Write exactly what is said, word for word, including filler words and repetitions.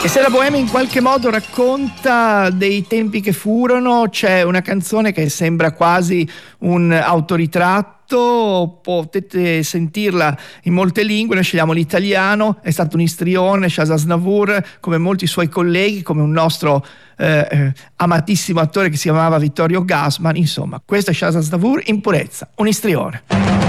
E se la Bohème in qualche modo racconta dei tempi che furono, c'è una canzone che sembra quasi un autoritratto, potete sentirla in molte lingue, noi scegliamo l'italiano, è stato un istrione, Charles Aznavour, come molti suoi colleghi, come un nostro eh, eh, amatissimo attore che si chiamava Vittorio Gassman, insomma, questo è Charles Aznavour in purezza, un istrione.